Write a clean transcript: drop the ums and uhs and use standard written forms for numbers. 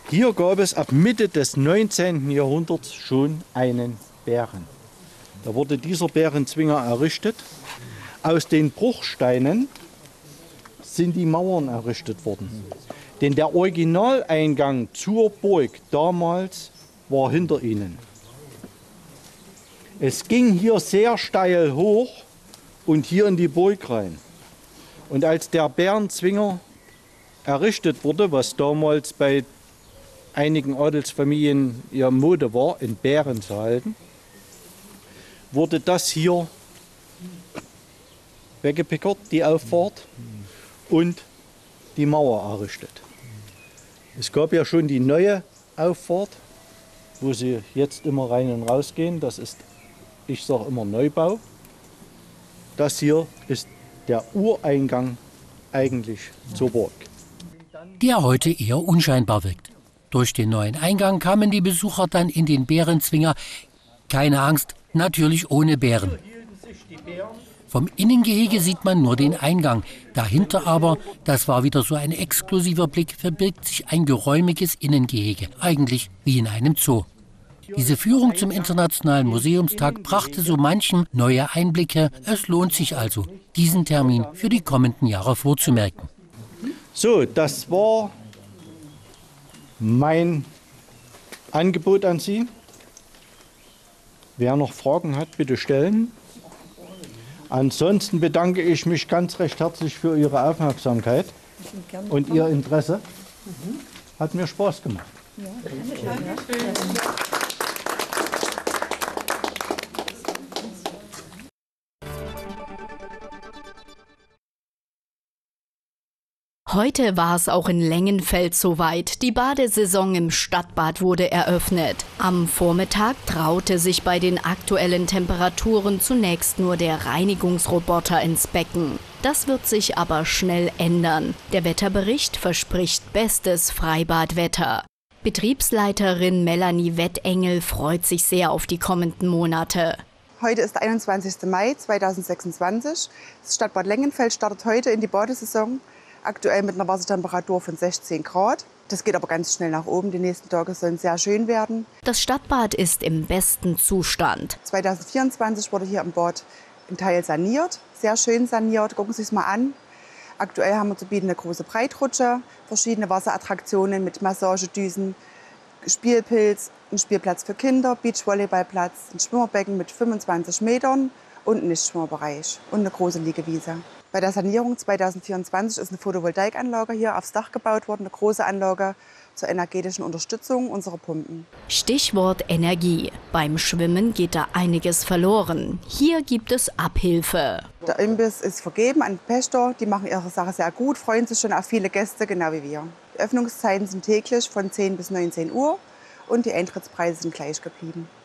Hier gab es ab Mitte des 19. Jahrhunderts schon einen Bären. Da wurde dieser Bärenzwinger errichtet. Aus den Bruchsteinen sind die Mauern errichtet worden. Denn der Originaleingang zur Burg damals war hinter ihnen. Es ging hier sehr steil hoch und hier in die Burg rein. Und als der Bärenzwinger errichtet wurde, was damals bei einigen Adelsfamilien ihre Mode war, in Bären zu halten, wurde das hier weggepickert, die Auffahrt, und die Mauer errichtet. Es gab ja schon die neue Auffahrt, wo sie jetzt immer rein und raus gehen. Das ist, ich sage immer, Neubau. Das hier ist der Ureingang eigentlich zur Burg. Der heute eher unscheinbar wirkt. Durch den neuen Eingang kamen die Besucher dann in den Bärenzwinger. Keine Angst, natürlich ohne Bären. Vom Innengehege sieht man nur den Eingang. Dahinter aber, das war wieder so ein exklusiver Blick, verbirgt sich ein geräumiges Innengehege. Eigentlich wie in einem Zoo. Diese Führung zum Internationalen Museumstag brachte so manchem neue Einblicke. Es lohnt sich also, diesen Termin für die kommenden Jahre vorzumerken. So, das war mein Angebot an Sie. Wer noch Fragen hat, bitte stellen. Ansonsten bedanke ich mich ganz recht herzlich für Ihre Aufmerksamkeit und Ihr Interesse. Hat mir Spaß gemacht. Ja, Heute war es auch in Lengenfeld soweit. Die Badesaison im Stadtbad wurde eröffnet. Am Vormittag traute sich bei den aktuellen Temperaturen zunächst nur der Reinigungsroboter ins Becken. Das wird sich aber schnell ändern. Der Wetterbericht verspricht bestes Freibadwetter. Betriebsleiterin Melanie Wettengel freut sich sehr auf die kommenden Monate. Heute ist der 21. Mai 2026. Das Stadtbad Lengenfeld startet heute in die Badesaison. Aktuell mit einer Wassertemperatur von 16 Grad. Das geht aber ganz schnell nach oben. Die nächsten Tage sollen sehr schön werden. Das Stadtbad ist im besten Zustand. 2024 wurde hier im Bad ein Teil saniert. Sehr schön saniert. Gucken Sie es mal an. Aktuell haben wir zu bieten eine große Breitrutsche, verschiedene Wasserattraktionen mit Massagedüsen, Spielpilz, ein Spielplatz für Kinder, Beachvolleyballplatz, ein Schwimmerbecken mit 25 Metern und einen Nichtschwimmerbereich und eine große Liegewiese. Bei der Sanierung 2024 ist eine Photovoltaikanlage hier aufs Dach gebaut worden, eine große Anlage zur energetischen Unterstützung unserer Pumpen. Stichwort Energie. Beim Schwimmen geht da einiges verloren. Hier gibt es Abhilfe. Der Imbiss ist vergeben an Pächter. Die machen ihre Sache sehr gut, freuen sich schon auf viele Gäste, genau wie wir. Die Öffnungszeiten sind täglich von 10 bis 19 Uhr und die Eintrittspreise sind gleich geblieben.